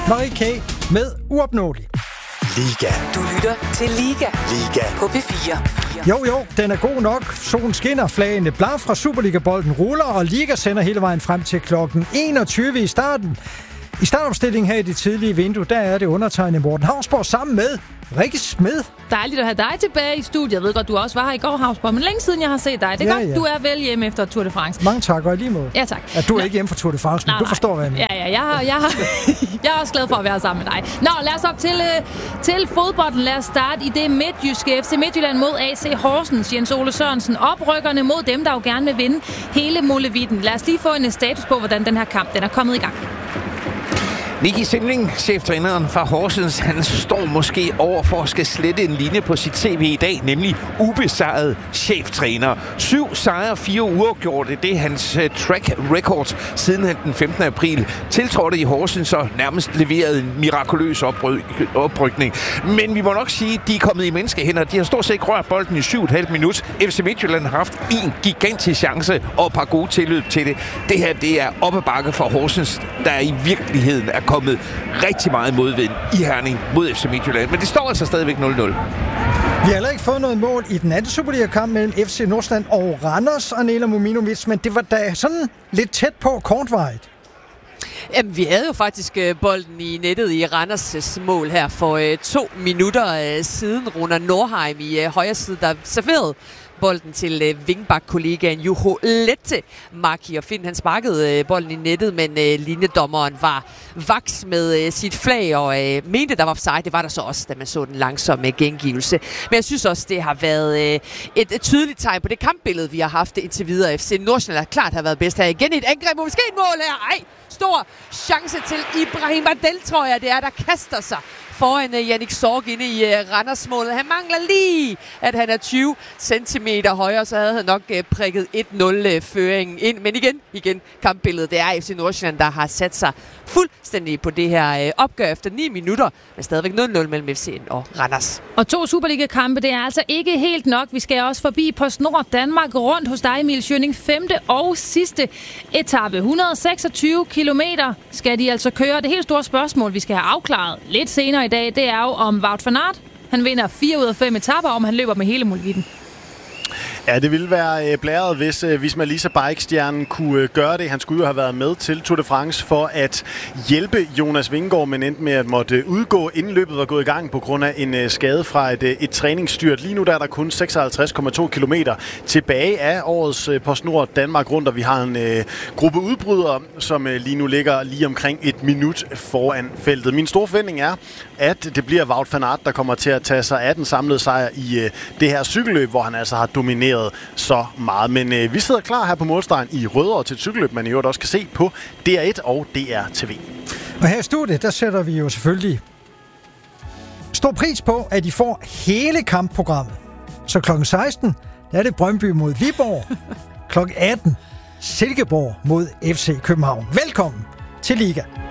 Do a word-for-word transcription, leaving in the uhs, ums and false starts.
Marie K. med Uopnåelig. Liga. Du lytter til Liga. Liga. På P fire. Jo, jo, den er god nok. Solen skinner, flagene blaf fra Superliga-bolden ruller, og Liga sender hele vejen frem til klokken enogtyve i starten. I startopstillingen her i det tidlige vindue, der er det undertegnet Morten Hausborg sammen med Rikke Smed. Dejligt at have dig tilbage i studiet. Jeg ved godt, du også var her i går, Hausborg, men længe siden jeg har set dig. Det er ja, godt, ja. du er vel hjemme efter Tour de France. Mange tak, og i lige måde. Ja, tak. At du er ikke hjemme fra Tour de France, men nej, du forstår, hvad jeg mener. Ja, ja, jeg, har, jeg, har, jeg er også glad for at være sammen med dig. Nå, lad os op til, uh, til fodbolden. Lad os starte i det midtjyske. F C Midtjylland mod A C Horsens. Jens Ole Sørensen. Oprykkerne mod dem, der jo gerne vil vinde hele Molevitten. Lad os lige få en status på, hvordan den her kamp den er kommet i gang. Nicky Simling, cheftræneren fra Horsens, han står måske over for at skal slette en linje på sit C V i dag, nemlig ubesejret cheftræner. Syv sejre, fire uafgjorte, det er hans uh, track record siden han den femtende april tiltrådte i Horsens og nærmest leverede en mirakuløs opry- oprykning. Men vi må nok sige, at de er kommet i menneskehænder. De har stort set rørt bolden i syv og et halvt minut. F C Midtjylland har haft en gigantisk chance og et par gode tilløb til det. Det her, det er op ad bakke for Horsens, der i virkeligheden er kommet rigtig meget modvind i Herning mod F C Midtjylland. Men det står altså stadigvæk nul nul. Vi har heller ikke fået noget mål i den anden Superliga-kamp mellem F C Nordsjælland og Randers og Nela Muminovic, men det var da sådan lidt tæt på kortvarigt. Jamen, vi havde jo faktisk øh, bolden i nettet i Randers' mål her for øh, to minutter øh, siden. Runar Nordheim i øh, højre side, der serverede bolden til øh, vingbak-kollegaen Juho Lette Maki, og Finn han sparkede øh, bolden i nettet, men øh, linjedommeren var vaks med øh, sit flag og øh, mente, der var offside. Det var der så også, da man så den langsomme gengivelse. Men jeg synes også, det har været øh, et, et tydeligt tegn på det kampbillede, vi har haft indtil videre. F C Nordsjælland klart har været bedst her. Igen et angreb, måske et mål her. Ej, stor chance til Ibrahim Adel, tror jeg, det er, der kaster sig foran uh, Jannik Sorg inde i uh, Randers-målet. Han mangler lige, at han er tyve centimeter højere, så havde han nok uh, prikket et nul-føringen ind. Men igen, igen, kampbilledet, det er F C Nordsjælland, der har sat sig fuldstændig på det her uh, opgør efter ni minutter, men stadigvæk nul nul mellem F C og Randers. Og to Superliga-kampe, det er altså ikke helt nok. Vi skal også forbi PostNord Danmark rundt hos dig, Emil Schønning. Femte og sidste etape. et hundrede og seksogtyve kilometer skal de altså køre. Det helt store spørgsmål, vi skal have afklaret lidt senere i dag, det er jo om Wout van Aert. Han vinder fire ud af fem etaper, om han løber med hele Molevitten. Ja, det ville være øh, blæret, hvis øh, Visma Lease Bike-stjernen kunne øh, gøre det. Han skulle jo have været med til Tour de France for at hjælpe Jonas Vingegaard, men endte med at måtte udgå, inden løbet var gået i gang på grund af en øh, skade fra et, øh, et træningsstyrt. Lige nu der er der kun seksoghalvtreds komma to kilometer tilbage af årets øh, PostNord Danmark rundt, og vi har en øh, gruppe udbrydere, som øh, lige nu ligger lige omkring et minut foran feltet. Min store forventning er, at det bliver Wout van Aert, der kommer til at tage sig af den samlede sejr i øh, det her cykelløb, hvor han altså har domineret så meget. Men øh, vi sidder klar her på målstregen i Rødovre til et cykelløb, man i øvrigt også kan se på D R et og D R T V. Og her i studiet, der sætter vi jo selvfølgelig stor pris på, at I får hele kampprogrammet. Så klokken seksten, der er det Brøndby mod Viborg. klokken atten, Silkeborg mod F C København. Velkommen til Liga.